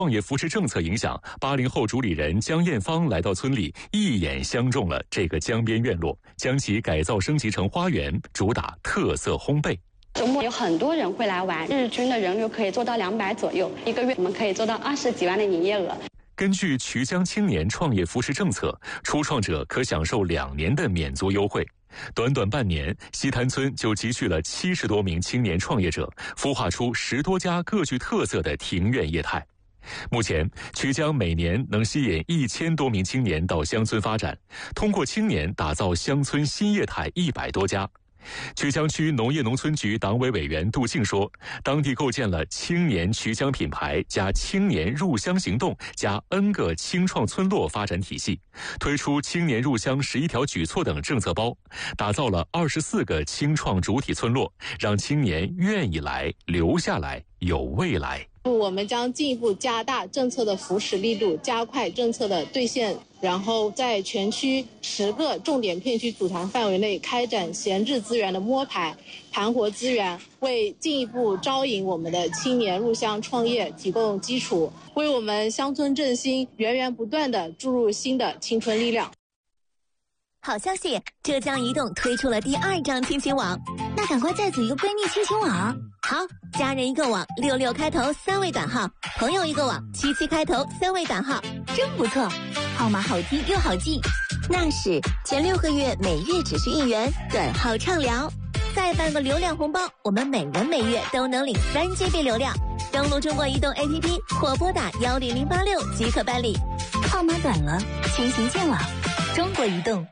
创业扶持政策影响，80后主理人江艳芳来到村里，一眼相中了这个江边院落，将其改造升级成花园，主打特色烘焙。 周末有很多人会来玩，日均的人流可以做到200左右，一个月我们可以做到20几万的营业额。 根据衢江青年创业扶持政策，初创者可享受2年的免租优惠。短短半年，西滩村就集聚了70多名青年创业者，孵化出10多家各具特色的庭院业态。目前，衢江每年能吸引1000多名青年到乡村发展，通过青年打造乡村新业态100多家。衢江区农业农村局党委委员杜静说，当地构建了青年衢江品牌加青年入乡行动加 N 个青创村落发展体系，推出青年入乡11条举措等政策包，打造了24个青创主体村落，让青年愿意来、留下来、有未来。 我们将进一步加大政策的扶持力度，加快政策的兑现，然后在全区10个重点片区组团范围内开展闲置资源的摸排、盘活资源，为进一步招引我们的青年入乡创业提供基础，为我们乡村振兴源源不断地注入新的青春力量。 好消息，浙江移动推出了第2张亲情网， 那赶快再组一个闺蜜亲情网。 好，家人一个网，66开头3位短号，朋友一个网，77开头3位短号， 真不错，号码好听又好记。 那是前6个月每月只是1元，短号畅聊，再办个流量红包，我们每人每月都能领3GB 流量。登录中国移动 APP 或拨打10086即可办理。 号码短了，亲情见网，中国移动。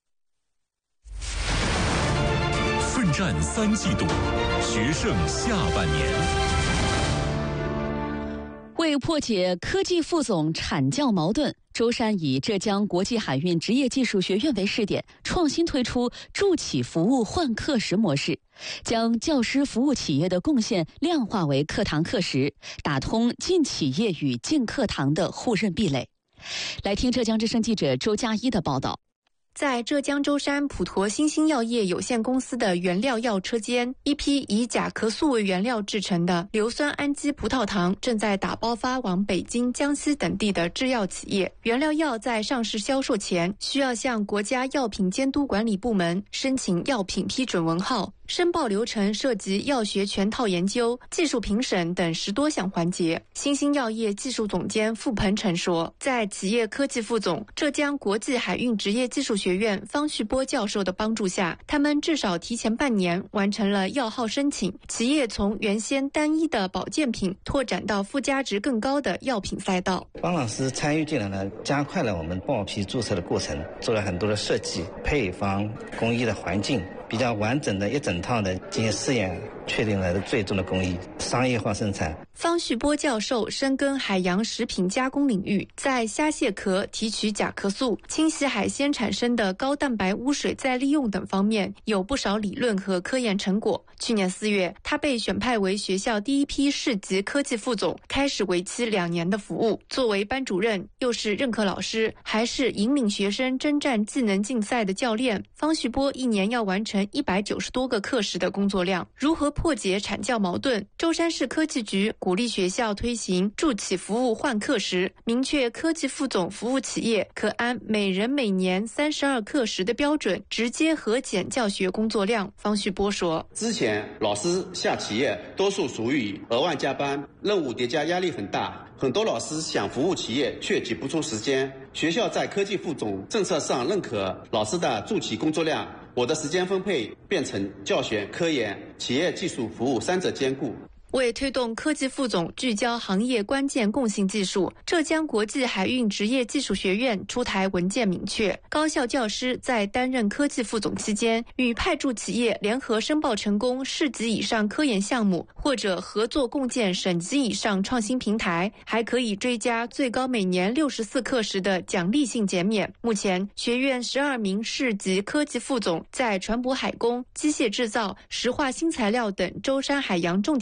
奋战3季度，决胜下半年。 为破解科技副总产教矛盾，舟山以浙江国际海运职业技术学院为试点，创新推出助企服务换课时模式，将教师服务企业的贡献量化为课堂课时，打通进企业与进课堂的互认壁垒。来听浙江之声记者周佳一的报道。 在浙江舟山普陀新兴药业有限公司的原料药车间，一批以甲壳素为原料制成的硫酸氨基葡萄糖正在打包发往北京、江西等地的制药企业。原料药在上市销售前，需要向国家药品监督管理部门申请药品批准文号。申报流程涉及药学全套研究、技术评审等10多项环节。新兴药业技术总监傅鹏程说，在企业科技副总、浙江国际海运职业技术学院方旭波教授的帮助下，他们至少提前半年完成了药号申请，企业从原先单一的保健品拓展到附加值更高的药品赛道。 方老师参与进来呢，加快了我们报批注册的过程，做了很多的设计、配方、工艺的环境，比较完整的一整套的进行试验，确定了最终的工艺，商业化生产。 方旭波教授深耕海洋食品加工领域，在虾蟹壳提取甲壳素、清洗海鲜产生的高蛋白污水再利用等方面有不少理论和科研成果。去年4月，他被选派为学校第一批市级科技副总，开始为期2年的服务。作为班主任，又是任课老师，还是引领学生征战技能竞赛的教练，方旭波一年要完成190多个课时的工作量。如何破解产教矛盾？舟山市科技局鼓励学校推行助企服务换课时，明确科技副总服务企业可按每人每年32课时的标准直接核减教学工作量。方旭波说， 之前老师下企业多数属于额外加班，任务叠加压力很大，很多老师想服务企业却挤不出时间。学校在科技副总政策上认可老师的助企工作量，我的时间分配变成教学、科研、企业技术服务3者兼顾。 为推动科技副总聚焦行业关键共性技术，浙江国际海运职业技术学院出台文件明确，高校教师在担任科技副总期间，与派驻企业联合申报成功市级以上科研项目，或者合作共建省级以上创新平台，还可以追加最高每年64课时的奖励性减免。目前，学院12名市级科技副总在船舶海工、机械制造、石化新材料等舟山海洋重点产业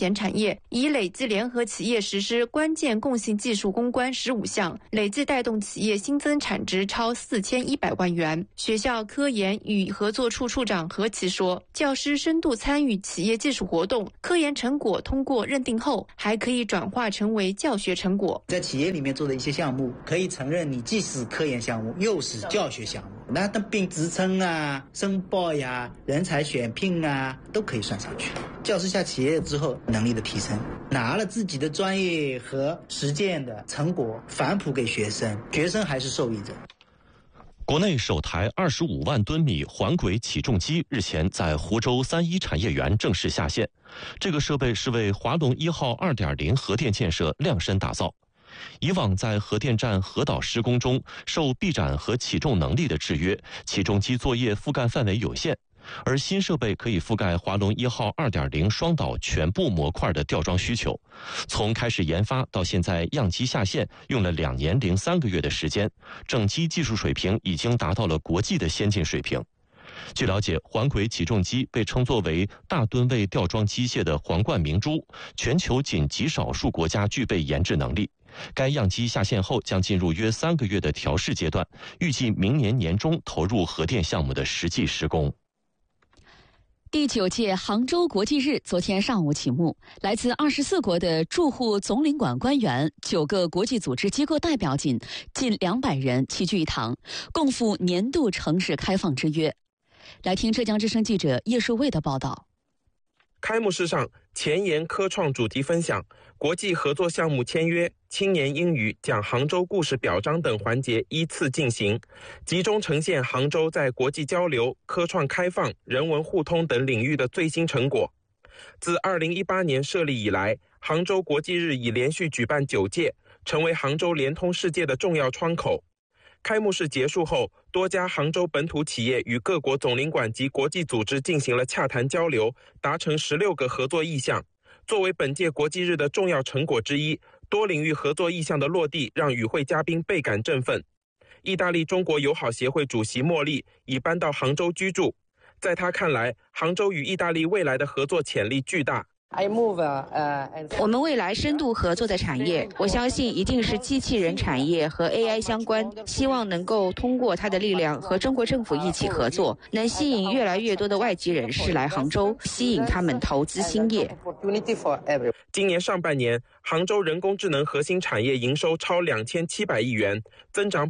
业，已累计联合企业实施关键共性技术攻关15项，累计带动企业新增产值超4100万元。学校科研与合作处处长何其说，教师深度参与企业技术活动，科研成果通过认定后，还可以转化成为教学成果。 在企业里面做的一些项目，可以承认你既是科研项目，又是教学项目，那并职称啊、申报呀、人才选聘啊，都可以算上去。教师下企业之后，能力的提升，拿了自己的专业和实践的成果反哺给学生，学生还是受益者。 国内首台25万吨米环轨起重机日前在湖州3·1产业园正式下线。这个设备是为华龙1号2.0核电建设量身打造。以往在核电站核导施工中，受臂展和起重能力的制约，起重机作业覆盖范围有限。而新设备可以覆盖华龙1号2.0双导全部模块的吊装需求。从开始研发到现在样机下线，用了2年零3个月的时间，整机技术水平已经达到了国际的先进水平。据了解，环轨起重机被称作为大吨位吊装机械的皇冠明珠，全球仅极少数国家具备研制能力。该样机下线后将进入约3个月的调试阶段，预计明年年中投入核电项目的实际施工。 第9届杭州国际日昨天上午启幕，来自24国的驻沪总领馆官员、9个国际组织机构代表近200人齐聚一堂，共赴年度城市开放之约。来听浙江之声记者叶树卫的报道。 开幕式上，前沿科创主题分享、国际合作项目签约、青年英语讲杭州故事表彰等环节依次进行，集中呈现杭州在国际交流、科创开放、人文互通等领域的最新成果。自2018年设立以来，杭州国际日已连续举办9届，成为杭州联通世界的重要窗口。开幕式结束后，多家杭州本土企业与各国总领馆及国际组织进行了洽谈交流，达成16个合作意向。作为本届国际日的重要成果之一，多领域合作意向的落地让与会嘉宾倍感振奋。意大利中国友好协会主席莫利已搬到杭州居住，在他看来，杭州与意大利未来的合作潜力巨大。 我们未来深度合作的产业，我相信一定是机器人产业和 AI 相关，希望能够通过它的力量和中国政府一起合作，能吸引越来越多的外籍人士来杭州，吸引他们投资兴业。 今年上半年，杭州人工智能核心产业营收超2700亿元，增长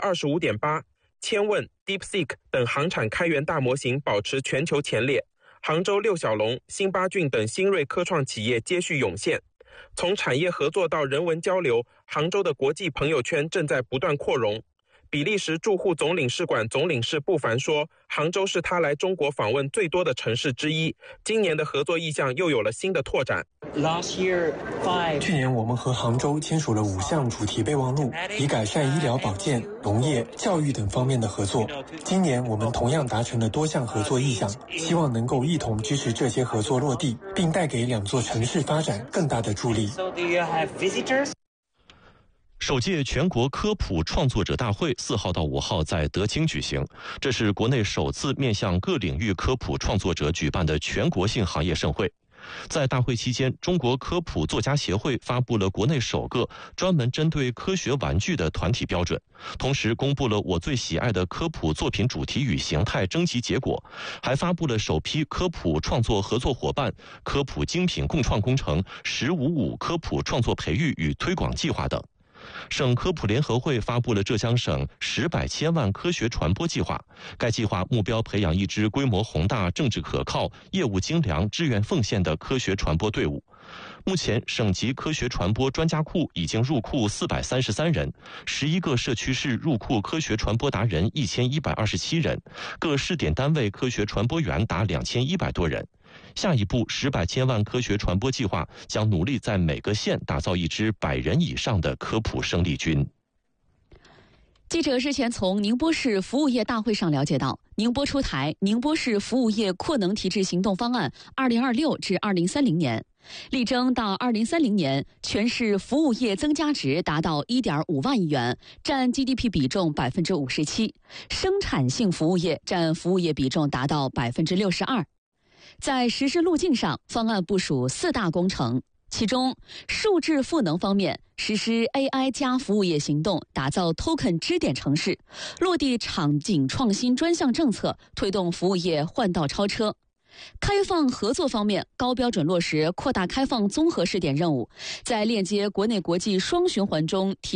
25.8%，千问、DeepSeek 等航产开源大模型保持全球前列。杭州六小龙、辛巴郡等新锐科创企业接续涌现。从产业合作到人文交流，杭州的国际朋友圈正在不断扩容。比利时驻沪总领事馆总领事布凡说，杭州是他来中国访问最多的城市之一。今年的合作意向又有了新的拓展。 去年我们和杭州签署了5项主题备忘录，以改善医疗保健、农业、教育等方面的合作。今年我们同样达成了多项合作意向，希望能够一同支持这些合作落地，并带给2座城市发展更大的助力。 首届全国科普创作者大会4号到5号在德清举行，这是国内首次面向各领域科普创作者举办的全国性行业盛会。在大会期间，中国科普作家协会发布了国内首个专门针对科学玩具的团体标准，同时公布了我最喜爱的科普作品主题与形态征集结果，还发布了首批科普创作合作伙伴、科普精品共创工程、“1055”科普创作培育与推广计划等。省科普联合会发布了浙江省10百千万科学传播计划，该计划目标培养一支规模宏大、政治可靠、业务精良、志愿奉献的科学传播队伍。目前，省级科学传播专家库已经入库433人，11个社区市入库科学传播达人1127人，各试点单位科学传播员达2100多人。下一步，10百千万科学传播计划将努力在每个县打造一支100人以上的科普生力军。 记者日前从宁波市服务业大会上了解到，宁波出台《宁波市服务业扩能提质行动方案 （2026 至2030年）》，力争到2030年，全市服务业增加值达到1.5万亿元，占 GDP 比重57%，生产性服务业占服务业比重达到62%。在实施路径上，方案部署4大工程： 其中，数字赋能方面，实施 AI 加服务业行动，打造 Token 支点城市，落地场景创新专项政策，推动服务业换道超车。开放合作方面，高标准落实扩大开放综合试点任务，在链接国内国际双循环中提